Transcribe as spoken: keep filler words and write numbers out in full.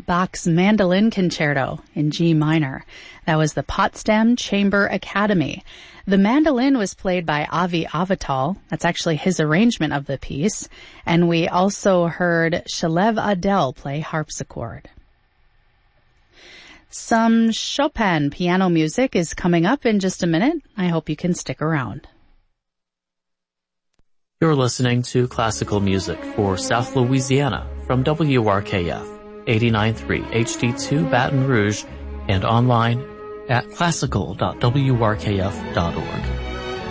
Bach's Mandolin Concerto in G minor. That was the Potsdam Chamber Academy. The mandolin was played by Avi Avital. That's actually his arrangement of the piece. And we also heard Shalev Adel play harpsichord. Some Chopin piano music is coming up in just a minute. I hope you can stick around. You're listening to classical music for South Louisiana from W R K F eighty-nine point three H D two Baton Rouge and online at classical dot w r k f dot org.